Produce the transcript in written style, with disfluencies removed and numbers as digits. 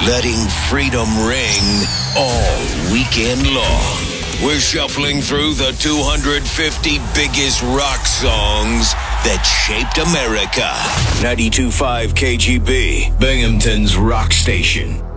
letting freedom ring all weekend long. We're shuffling through the 250 biggest rock songs that shaped America. 92.5 KGB, Binghamton's rock station.